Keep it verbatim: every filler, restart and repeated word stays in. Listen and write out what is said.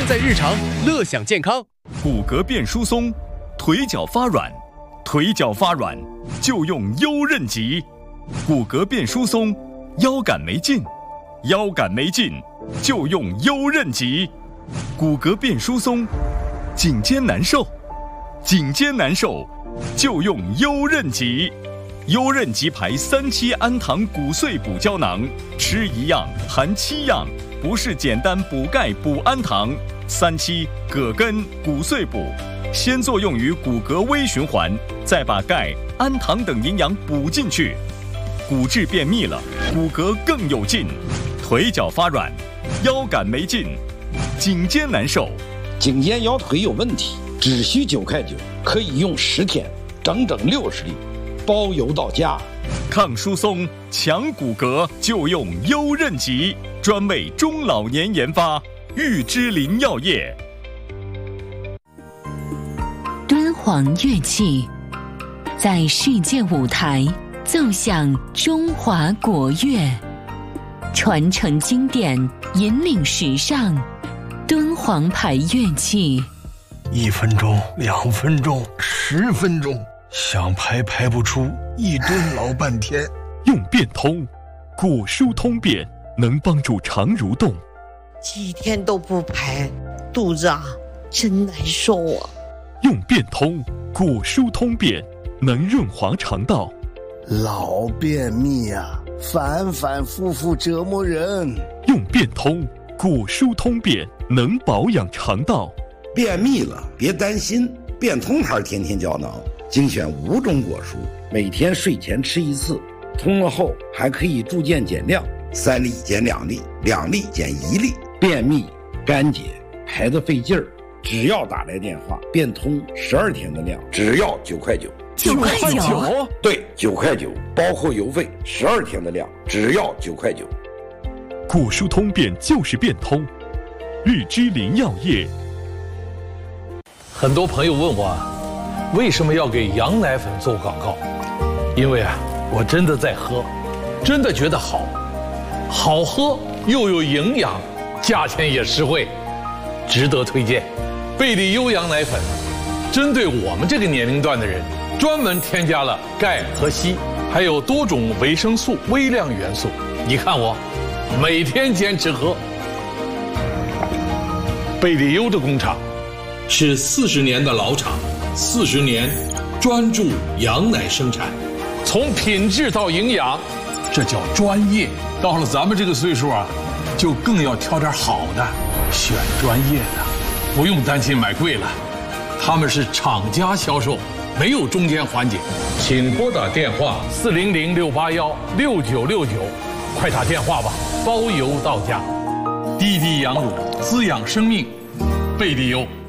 用在日常，乐享健康。 骨骼变疏松，腿脚发软，腿脚发软就用优韧极。骨骼变疏松，腰杆没劲，腰杆没劲就用优韧极。骨骼变疏松，颈肩难受，颈肩难受就用优韧极。优韧极牌三七氨糖骨碎补胶囊，吃一样含七样，不是简单补钙补氨糖。三七葛根骨碎补，先作用于骨骼微循环，再把钙、氨糖等营养补进去，骨质变密了，骨骼更有劲。腿脚发软，腰杆没劲，颈肩难受， 颈肩腰腿有问题，只需九块九，可以用十天，整整六十粒，包邮到家。 抗疏松、强骨骼就用优韧极，专为中老年研发，玉芝林药业。 敦煌乐器在世界舞台奏响中华国乐，传承经典，引领时尚。敦煌牌乐器， 一分钟、两分钟、十分钟，想排排不出，一蹲老半天。 用变通，骨疏通便，能帮助肠蠕动。 几天都不排，肚子啊真难受啊。 用变通，骨疏通便，能润滑肠道。 老便秘啊，反反复复折磨人。 用变通，骨疏通便，能保养肠道。 便秘了别担心，变通牌天天胶囊精选五种果蔬，每天睡前吃一次，通了后还可以逐渐减量，三粒减两粒，两粒减一粒。便秘、干结、排得费劲儿，只要打来电话，变通十二天的量，只要九块九。 九块九？ 对，九块九，包括邮费，十二天的量，只要九块九。 骨疏通便就是变通，玉芝林药业。 很多朋友问我，为什么要给羊奶粉做广告？因为啊，我真的在喝，真的觉得好，好喝又有营养，价钱也实惠，值得推荐。贝利优羊奶粉，针对我们这个年龄段的人，专门添加了钙和硒，还有多种维生素、微量元素。你看我，每天坚持喝。贝利优的工厂是四十年的老厂，四十年专注羊奶生产，从品质到营养，这叫专业。到了咱们这个岁数啊，就更要挑点好的，选专业的，不用担心买贵了。他们是厂家销售，没有中间环节。请拨打电话四零零六八幺六九六九，快打电话吧，包邮到家。滴滴羊乳滋养生命，贝利优。